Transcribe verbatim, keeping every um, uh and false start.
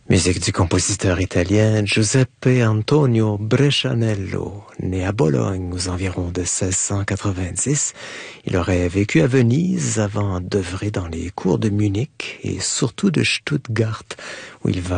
Musique du compositeur italien Giuseppe Antonio Brescianello, né à Bologne aux environs de seize cent quatre-vingt-dix. Il aurait vécu à Venise avant d'œuvrer dans les cours de Munich et surtout de Stuttgart, où il va